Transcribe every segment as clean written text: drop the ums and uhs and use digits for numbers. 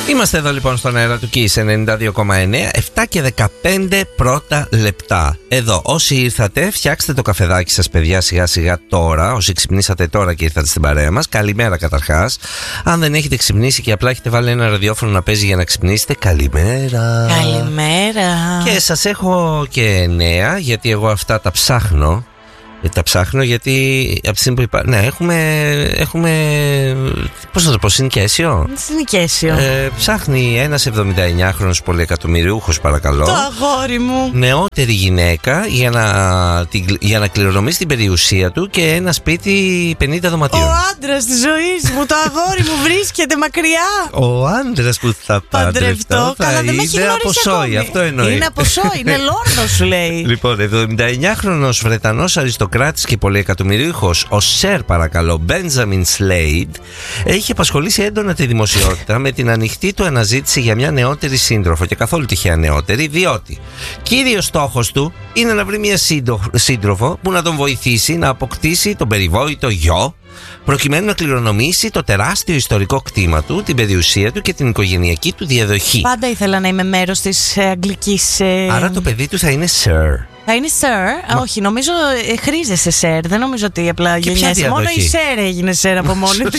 Είμαστε εδώ λοιπόν στον αέρα του Kiss 92,9, 7 και 15 πρώτα λεπτά. Εδώ, όσοι ήρθατε, φτιάξτε το καφεδάκι σας, παιδιά, σιγά σιγά τώρα. Όσοι ξυπνήσατε τώρα και ήρθατε στην παρέα μας, καλημέρα καταρχάς. Αν δεν έχετε ξυπνήσει και απλά έχετε βάλει ένα ραδιόφωνο να παίζει για να ξυπνήσετε, καλημέρα. Καλημέρα. Και σας έχω και νέα, γιατί εγώ αυτά τα ψάχνω. Τα ψάχνω γιατί από τη στιγμή που ναι, έχουμε πώς θα το πω, συνοικέσιο. Συνοικέσιο. Ψάχνει ένας 79χρονος πολυεκατομμυριούχος, παρακαλώ, το αγόρι μου, νεότερη γυναίκα για να κληρονομήσει την περιουσία του και ένα σπίτι 50 δωματίων. Ο άντρας της ζωής μου, το αγόρι μου βρίσκεται μακριά. Ο άντρας που θα παντρευτώ καλά, δεν με έχει είναι από Σόι, αυτό εννοεί. Είναι από Σόι, είναι λόρδος σου λέει. Λοιπόν, 79χρονος Βρετανός αριστοκράτης και πολυεκατομμυρίουχος, ο Σερ, παρακαλώ, Μπέντζαμιν Σλέιντ, έχει απασχολήσει έντονα τη δημοσιότητα με την ανοιχτή του αναζήτηση για μια νεότερη σύντροφο, και καθόλου τυχαία νεότερη, διότι κύριος στόχος του είναι να βρει μια σύντροφο που να τον βοηθήσει να αποκτήσει τον περιβόητο γιο, προκειμένου να κληρονομήσει το τεράστιο ιστορικό κτήμα του, την περιουσία του και την οικογενειακή του διαδοχή. Πάντα ήθελα να είμαι μέρος της αγγλικής. Άρα το παιδί του θα είναι Sir. Θα είναι Sir. Όχι, νομίζω χρήζεσαι Sir. Δεν νομίζω ότι απλά γεννιέσαι. Μόνο η Sir έγινε Sir από μόνη της.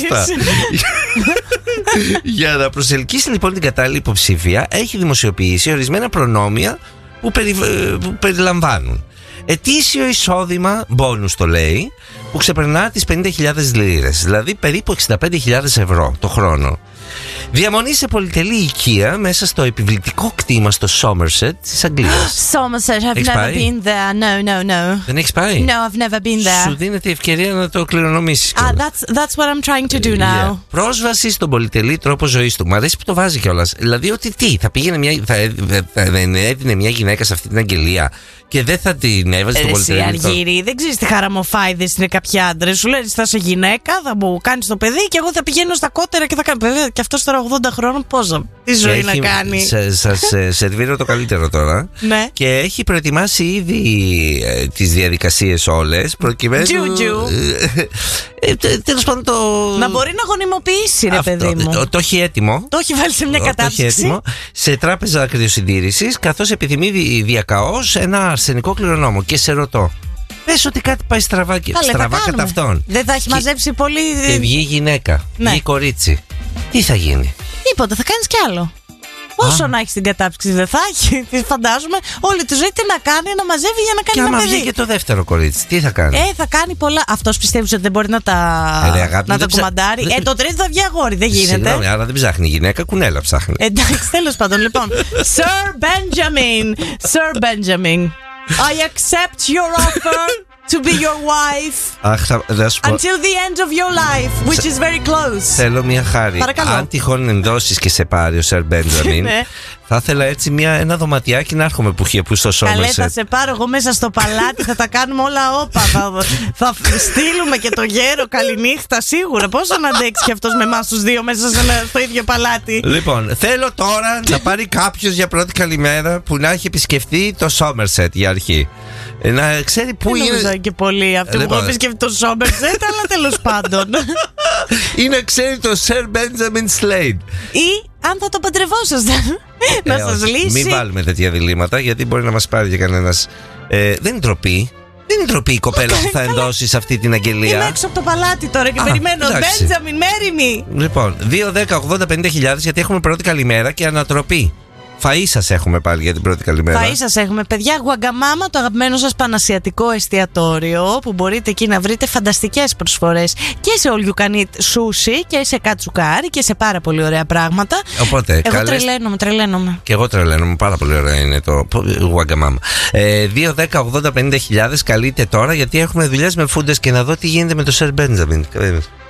Για να προσελκύσει λοιπόν την κατάλληλη υποψήφια, έχει δημοσιοποιήσει ορισμένα προνόμια που περιλαμβάνουν ετήσιο εισόδημα, μπόνους το λέει, που ξεπερνά τις 50.000 λίρες, δηλαδή περίπου 65.000 ευρώ το χρόνο. Διαμονή σε πολυτελή οικία μέσα στο επιβλητικό κτήμα στο Somerset της Αγγλίας. Somerset, I've never been there. No. Δεν έχεις πάει? No, I've never been there. Σου δίνεται η ευκαιρία να το κληρονομήσεις. That's what I'm trying to do now. Yeah. Πρόσβαση στον πολυτελή τρόπο ζωής του. Μ' αρέσει που το βάζει κιόλας. Δηλαδή ότι θα έδινε μια γυναίκα σε αυτή την αγγελία και δεν θα την έβαζε στον πολυτελή. Εσύ Αργύρι, δεν ξέρεις τι χαραμοφάιδες είναι κάποιοι άντρες. Σου λένε θα είσαι γυναίκα, θα μου κάνεις το παιδί και εγώ θα πηγαίνω στα κότερα και θα κάνω. Βέβαια και αυτός τώρα 80 χρόνων πώς τι ζωή να κάνει. Σας σερβίρω το καλύτερο τώρα. Ναι. Και έχει προετοιμάσει ήδη τις διαδικασίες όλες προκειμένου. Τέλος πάντων να μπορεί να γονιμοποιήσει, ρε παιδί μου. Το έχει έτοιμο. Το έχει βάλει σε μια κατάψυξη. Σε τράπεζα κρυοσυντήρησης, καθώς επιθυμεί διακαώς ένα αρσενικό κληρονόμο. Και σε ρωτώ, πες ότι κάτι πάει στραβά κατά αυτόν. Δεν θα έχει μαζέψει πολύ. Και βγει γυναίκα, βγει κορίτσι. Τι θα γίνει? Τίποτα, θα κάνεις κι άλλο. Όσο να έχει την κατάψυξη δεν θα έχει. Φαντάζομαι όλη τη ζωή τι να κάνει, να μαζεύει για να κάνει ένα παιδί. Και άμα βγει και το δεύτερο κορίτσι, τι θα κάνει? Θα κάνει πολλά. Αυτός πιστεύεις ότι δεν μπορεί να τα κουμαντάρει? Το τρίτο θα βγει αγόρι, δεν γίνεται. Συγγνώμη, άρα δεν ψάχνει γυναίκα, κουνέλα ψάχνει. Εντάξει, τέλος πάντων, λοιπόν. Sir Benjamin, I accept your offer to be your wife until the end of your life, which is very close. Θέλω μια χάρη. Παρακαλώ. Αν τυχόν ενδώσεις και σε πάρει ο Sir Benjamin, θα ήθελα έτσι ένα δωματιάκι να έρχομαι που στο Somerset. Καλέ, θα σε πάρω εγώ μέσα στο παλάτι, θα τα κάνουμε όλα όπα. Θα στείλουμε και το γέρο καληνύχτα σίγουρα. Πόσο να αντέξει και αυτός με εμάς τους δύο μέσα στο ίδιο παλάτι. Λοιπόν, θέλω τώρα να πάρει κάποιος για πρώτη καλημέρα που να έχει επισκεφτεί το Somerset για αρχή. Να ξέρει πού είναι. Δεν και πολύ αυτοί που έχουν επισκεφτεί το Somerset, αλλά τέλος πάντων. Ή να ξέρει το Sir Benjamin Slade. Ή αν θα το παντρευόσασταν. Να σας λύσει. Μην βάλουμε τέτοια διλήμματα, γιατί μπορεί να μας πάρει και κανένας. Δεν είναι ντροπή. Δεν είναι ντροπή η κοπέλα που θα ενδώσει σε αυτή την αγγελία. Είναι έξω από το παλάτι τώρα και περιμένω. Μπέντζαμιν, μέρη μου. Λοιπόν, 2-10-80-50.000, γιατί έχουμε πρώτη καλημέρα και ανατροπή. Φαΐσας έχουμε πάλι για την πρώτη καλημέρα. Φαΐσας έχουμε, παιδιά. Γουαγκαμάμα, το αγαπημένο σας πανασιατικό εστιατόριο, που μπορείτε εκεί να βρείτε φανταστικές προσφορές και σε all you can eat sushi και σε κατσουκάρι και σε πάρα πολύ ωραία πράγματα. Οπότε, εγώ τρελαίνομαι. Και εγώ τρελαίνομαι, πάρα πολύ ωραία είναι το γουαγκαμάμα. 2-10-80-50.000 καλείτε τώρα, γιατί έχουμε δουλειές με φούντες και να δω τι γίνεται με το Sir Benjamin.